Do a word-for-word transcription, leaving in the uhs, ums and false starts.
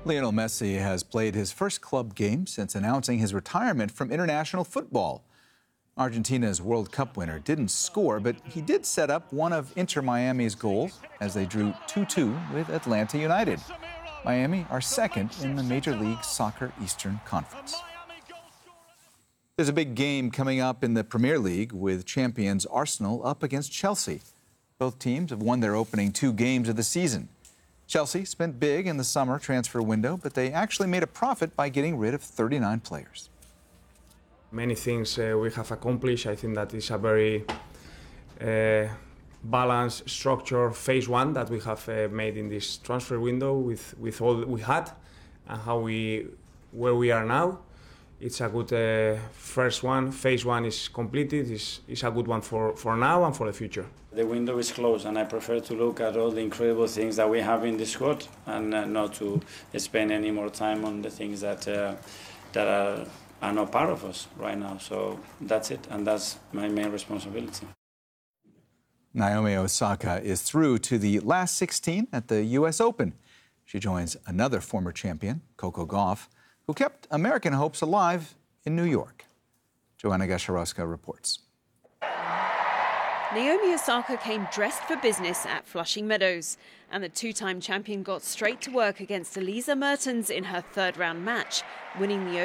Lionel Messi has played his first club game since announcing his retirement from international football. Argentina's World Cup winner didn't score, but he did set up one of Inter Miami's goals as they drew two two with Atlanta United. Miami are second in the Major League Soccer Eastern Conference. There's a big game coming up in the Premier League with champions Arsenal up against Chelsea. Both teams have won their opening two games of the season. Chelsea spent big in the summer transfer window, but they actually made a profit by getting rid of thirty-nine players. Many things uh, we have accomplished. I think that is a very uh, balanced structure phase one that we have uh, made in this transfer window with, with all we had and how we where we are now. It's a good uh, first one. Phase one is completed. It's, it's a good one for, for now and for the future. The window is closed, and I prefer to look at all the incredible things that we have in this squad and uh, not to spend any more time on the things that uh, that are, are not part of us right now. So that's it, and that's my main responsibility. Naomi Osaka is through to the last sixteen at the U S Open. She joins another former champion, Coco Gauff, who kept American hopes alive in New York. Joanna Gasharowska reports. Naomi Osaka came dressed for business at Flushing Meadows, and the two-time champion got straight to work against Elisa Mertens in her third-round match, winning the